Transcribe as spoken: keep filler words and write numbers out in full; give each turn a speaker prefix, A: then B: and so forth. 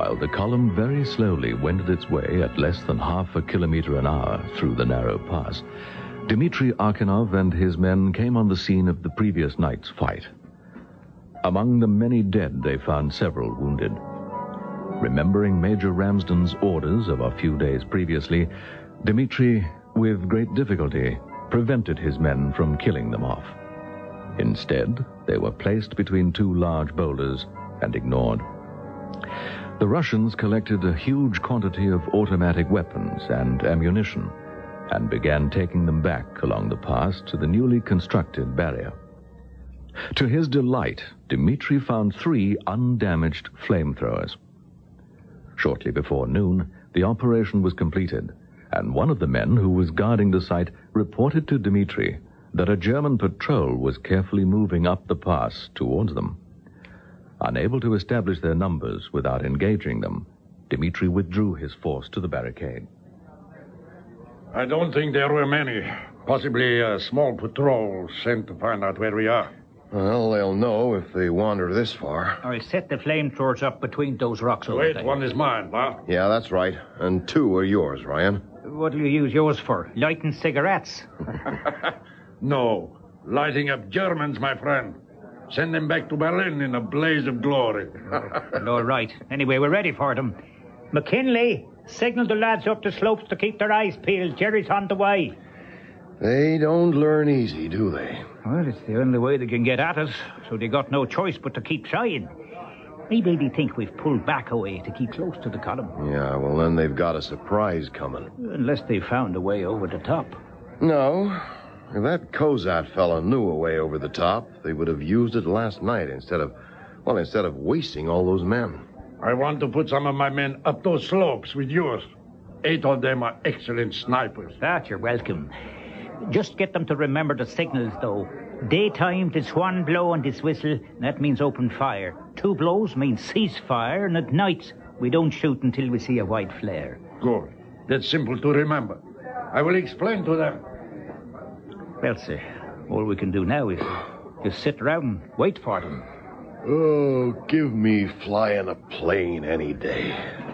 A: Meanwhile, the column very slowly wended its way at less than half a kilometer an hour through the narrow pass. Dmitry Arkanov and his men came on the scene of the previous night's fight. Among the many dead, they found several wounded. Remembering Major Ramsden's orders of a few days previously, Dmitry, with great difficulty, prevented his men from killing them off. Instead, they were placed between two large boulders and ignored. The Russians collected a huge quantity of automatic weapons and ammunition and began taking them back along the pass to the newly constructed barrier. To his delight, Dmitry found three undamaged flamethrowers. Shortly before noon, the operation was completed, and one of the men who was guarding the site reported to Dmitry that a German patrol was carefully moving up the pass towards them. Unable to establish their numbers without engaging them, Dmitry withdrew his force to the barricade.
B: I don't think there were many. Possibly a small patrol sent to find out where we are.
C: Well, they'll know if they wander this far.
D: I set the flamethrowers up between those rocks over
B: Wait,
D: there.
B: one is mine, huh?
C: Yeah, that's right. And two are yours, Ryan.
D: What do you use yours for? Lighting cigarettes?
B: No. Lighting up Germans, my friend. Send them back to Berlin in a blaze of glory.
D: All right. Anyway, we're ready for them. McKinley, signal the lads up the slopes to keep their eyes peeled. Jerry's on the way.
C: They don't learn easy, do they?
D: Well, it's the only way they can get at us, so they got no choice but to keep trying. Maybe they think we've pulled back a way to keep close to the column.
C: Yeah, well, then they've got a surprise coming.
D: Unless they found a way over the top.
C: No. If that Kozat fella knew a way over the top, they would have used it last night instead of, well, instead of wasting all those men.
B: I want to put some of my men up those slopes with yours. Eight of them are excellent snipers.
D: That you're welcome. Just get them to remember the signals, though. Daytime, this one blow and this whistle, that means open fire. Two blows means cease fire, and at night, we don't shoot until we see a white flare.
B: Good. That's simple to remember. I will explain to them.
D: Well, sir, all we can do now is just sit around and wait for them.
C: Oh, give me flying a plane any day.